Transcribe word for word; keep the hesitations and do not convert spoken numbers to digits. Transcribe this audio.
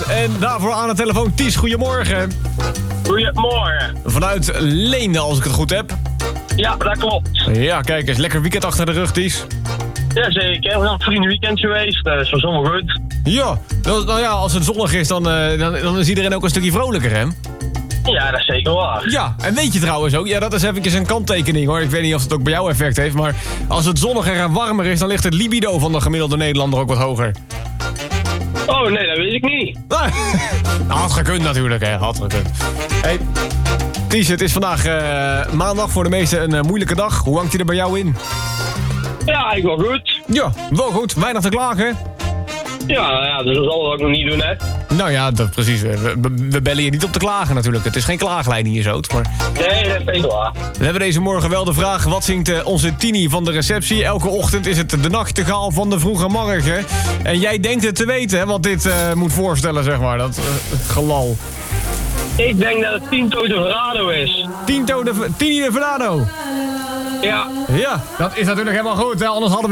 En daarvoor aan de telefoon Ties, goedemorgen. Goedemorgen. Vanuit Leende, als ik het goed heb. Ja, dat klopt. Ja, kijk eens, lekker weekend achter de rug, Ties. Jazeker, we zijn een vriendenweekend geweest, dus was allemaal goed. Ja, nou, nou ja, als het zonnig is, dan, uh, dan, dan is iedereen ook een stukje vrolijker, hè? Ja, dat is zeker waar. Ja, en weet je trouwens ook, ja, dat is eventjes een kanttekening hoor. Ik weet niet of het ook bij jou effect heeft, maar als het zonniger en warmer is, dan ligt het libido van de gemiddelde Nederlander ook wat hoger. Oh nee, dat weet ik niet. Nou, had gekund natuurlijk, hè, had gekund. Hey, Ties, het is vandaag uh, maandag, voor de meesten een uh, moeilijke dag. Hoe hangt hij er bij jou in? Ja, ik wel goed. Ja, wel goed, weinig te klagen. Ja, ja, dus dat zal het ook nog niet doen, hè. Nou ja, dat, precies. We, we, we bellen je niet op te klagen natuurlijk. Het is geen klaaglijn hier zo. Maar... Nee, dat is zeker waar. We hebben deze morgen wel de vraag, wat zingt uh, onze Tini van de receptie? Elke ochtend is het de nachtegaal van de vroege morgen. En jij denkt het te weten, hè, wat dit uh, moet voorstellen, zeg maar. Dat uh, het gelal. Ik denk dat het Tinto de Verrado is. Tinto de, Tini de Verrado. Ja. Ja, dat is natuurlijk helemaal goed, hè? Anders hadden we